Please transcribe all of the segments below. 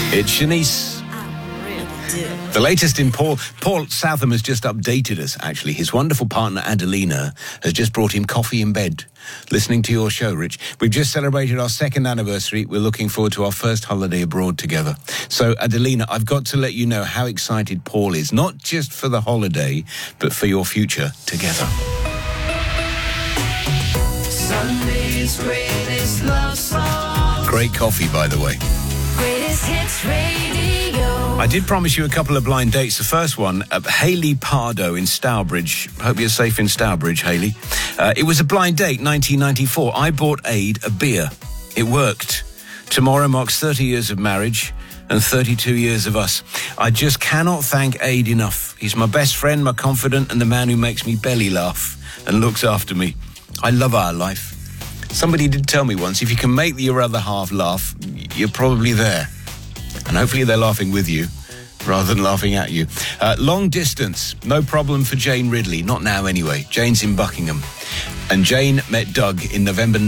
It's Shanice. The latest in Paul Southam has just updated us, actually. His wonderful partner, Adelina, has just brought him coffee in bed, listening to your show, Rich. We've just celebrated our second anniversary. We're looking forward to our first holiday abroad together. So, Adelina, I've got to let you know how excited Paul is, not just for the holiday, but for your future together. Sunday's greatest love song. Great coffee, by the way. Greatest Hits Radio. I did promise you a couple of blind dates. The first one, Hayley Pardo in Stourbridge. Hope you're safe in Stourbridge, Hayley. It was a blind date, 1994. I bought Aid a beer. It worked. Tomorrow marks 30 years of marriage and 32 years of us. I just cannot thank Aid enough. He's my best friend, my confidant, and the man who makes me belly laugh and looks after me. I love our life. Somebody did tell me once, if you can make your other half laugh, you're probably there. And hopefully they're laughing with you rather than laughing at you. Long distance, no problem for Jane Ridley. Not now anyway. Jane's in Buckingham. And Jane met Doug in November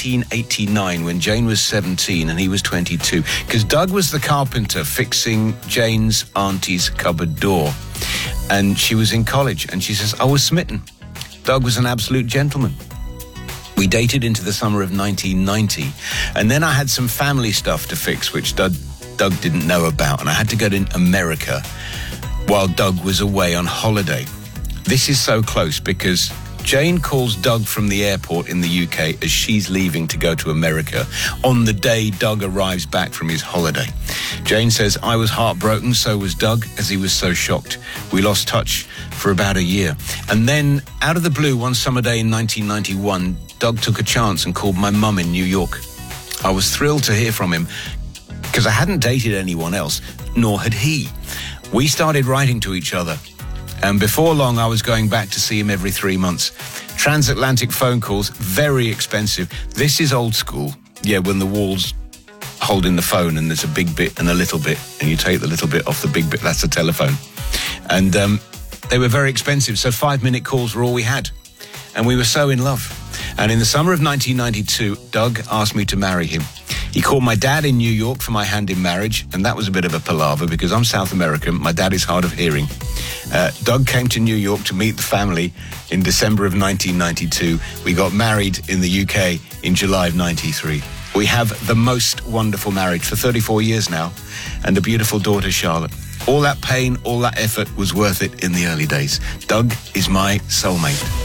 1989 when Jane was 17 and he was 22. Because Doug was the carpenter fixing Jane's auntie's cupboard door. And she was in college and she says, I was smitten. Doug was an absolute gentleman. We dated into the summer of 1990. And then I had some family stuff to fix, which Doug didn't know about. And I had to go to America while Doug was away on holiday. This is so close because Jane calls Doug from the airport in the UK as she's leaving to go to America on the day Doug arrives back from his holiday. Jane says, I was heartbroken, so was Doug, as he was so shocked. We lost touch for about a year. And then, out of the blue, one summer day in 1991, Doug took a chance and called my mum in New York. I was thrilled to hear from him because I hadn't dated anyone else, nor had he. We started writing to each other. And before long, I was going back to see him every 3 months. Transatlantic phone calls, very expensive. This is old school. Yeah, when the wall's holding the phone and there's a big bit and a little bit, and you take the little bit off the big bit, that's the telephone. And they were very expensive, so 5-minute calls were all we had. And we were so in love. And in the summer of 1992, Doug asked me to marry him. He called my dad in New York for my hand in marriage, and that was a bit of a palaver because I'm South American. My dad is hard of hearing. Doug came to New York to meet the family in December of 1992. We got married in the UK in July of 93. We have the most wonderful marriage for 34 years now, and a beautiful daughter, Charlotte. All that pain, all that effort was worth it in the early days. Doug is my soulmate.